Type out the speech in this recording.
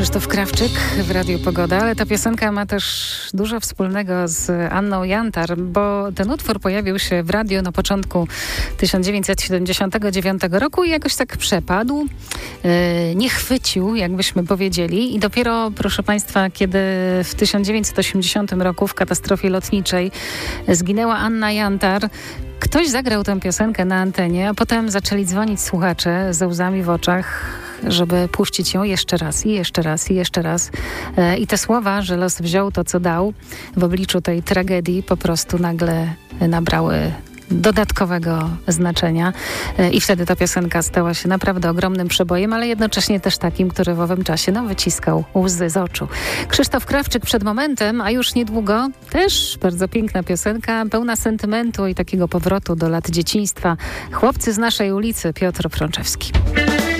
Krzysztof Krawczyk w Radiu Pogoda, ale ta piosenka ma też dużo wspólnego z Anną Jantar, bo ten utwór pojawił się w radiu na początku 1979 roku i jakoś tak przepadł, nie chwycił, jakbyśmy powiedzieli, i dopiero, proszę Państwa, kiedy w 1980 roku w katastrofie lotniczej zginęła Anna Jantar, ktoś zagrał tę piosenkę na antenie, a potem zaczęli dzwonić słuchacze ze łzami w oczach, żeby puścić ją jeszcze raz i jeszcze raz i jeszcze raz. I te słowa, że los wziął to, co dał, w obliczu tej tragedii po prostu nagle nabrały dodatkowego znaczenia i wtedy ta piosenka stała się naprawdę ogromnym przebojem, ale jednocześnie też takim, który w owym czasie wyciskał łzy z oczu. Krzysztof Krawczyk przed momentem, a już niedługo też bardzo piękna piosenka, pełna sentymentu i takiego powrotu do lat dzieciństwa. Chłopcy z naszej ulicy, Piotr Frączewski.